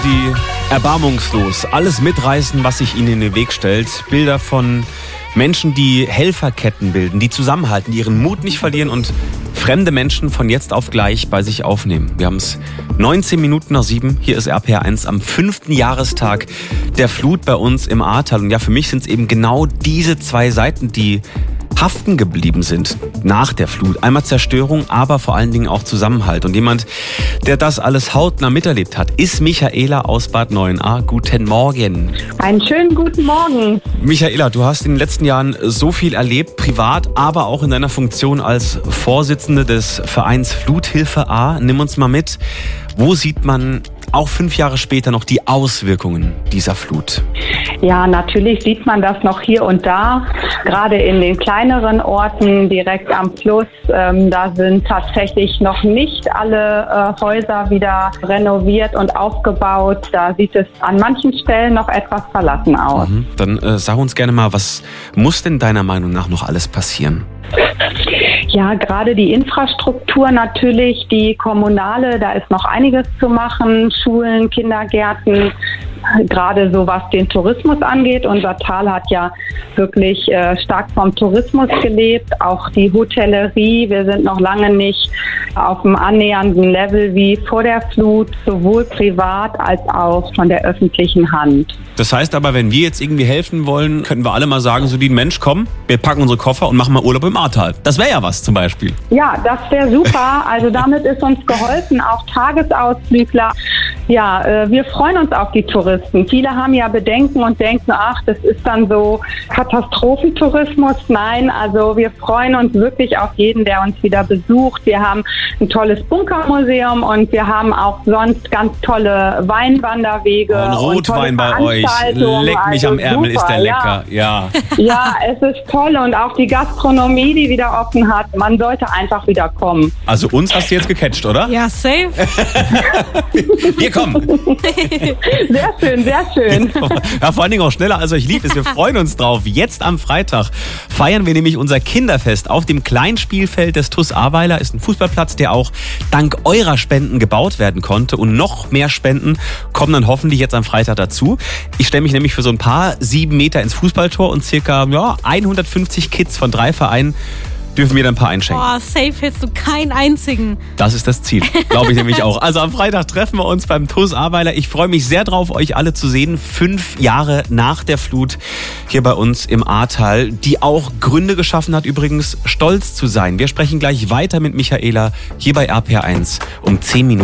Die erbarmungslos alles mitreißen, was sich ihnen in den Weg stellt. Bilder von Menschen, die Helferketten bilden, die zusammenhalten, die ihren Mut nicht verlieren und fremde Menschen von jetzt auf gleich bei sich aufnehmen. Wir haben es 19 Minuten nach 7. Hier ist RPR1 am 5. Jahrestag der Flut bei uns im Ahrtal. Und ja, für mich sind es eben genau diese zwei Seiten, die haften geblieben sind nach der Flut. Einmal Zerstörung, aber vor allen Dingen auch Zusammenhalt. Und jemand, der das alles hautnah miterlebt hat, ist Michaela aus Bad Neuenahr. Guten Morgen. Einen schönen guten Morgen. Michaela, du hast in den letzten Jahren so viel erlebt, privat, aber auch in deiner Funktion als Vorsitzende des Vereins Fluthilfe Ahr. Nimm uns mal mit. Wo sieht man auch 5 Jahre später noch die Auswirkungen dieser Flut? Ja, natürlich sieht man das noch hier und da, gerade in den kleineren Orten direkt am Fluss. Da sind tatsächlich noch nicht alle Häuser wieder renoviert und aufgebaut. Da sieht es an manchen Stellen noch etwas verlassen aus. Dann sag uns gerne mal, was muss denn deiner Meinung nach noch alles passieren? Ja, gerade die Infrastruktur natürlich, die kommunale, da ist noch einiges zu machen. Schulen, Kindergärten, gerade so was den Tourismus angeht. Unser Tal hat ja wirklich stark vom Tourismus gelebt, auch die Hotellerie. Wir sind noch lange nicht auf einem annähernden Level wie vor der Flut, sowohl privat als auch von der öffentlichen Hand. Das heißt aber, wenn wir jetzt irgendwie helfen wollen, könnten wir alle mal sagen, so Mensch, komm, wir packen unsere Koffer und machen mal Urlaub im Ahrtal. Das wäre ja was zum Beispiel. Ja, das wäre super. Also damit ist uns geholfen, auch Tagesausflügler. Ja, wir freuen uns auf die Touristen. Viele haben ja Bedenken und denken, ach, das ist dann so Katastrophentourismus. Nein, also wir freuen uns wirklich auf jeden, der uns wieder besucht. Wir haben ein tolles Bunkermuseum und wir haben auch sonst ganz tolle Weinwanderwege. Ein Rotwein bei euch. Leck mich am Ärmel, super, ist der lecker. Ja. Ja, es ist toll und auch die Gastronomie, die wieder offen hat. Man sollte einfach wieder kommen. Also uns hast du jetzt gecatcht, oder? Ja, safe. Wir kommen. Sehr schön, sehr schön. Ja, vor allen Dingen auch schneller, als euch lieb ist. Wir freuen uns drauf. Jetzt am Freitag feiern wir nämlich unser Kinderfest auf dem Kleinspielfeld des TuS Ahrweiler. Ist ein Fußballplatz, der auch dank eurer Spenden gebaut werden konnte. Und noch mehr Spenden kommen dann hoffentlich jetzt am Freitag dazu. Ich stelle mich nämlich für so ein paar 7 Meter ins Fußballtor und circa 150 Kids von 3 Vereinen dürfen wir dann ein paar einschenken. Boah, safe hältst du keinen einzigen. Das ist das Ziel, glaube ich nämlich auch. Also am Freitag treffen wir uns beim TuS Ahrweiler. Ich freue mich sehr drauf, euch alle zu sehen. 5 Jahre nach der Flut hier bei uns im Ahrtal, die auch Gründe geschaffen hat, übrigens stolz zu sein. Wir sprechen gleich weiter mit Michaela hier bei RPR1 um 10 Minuten.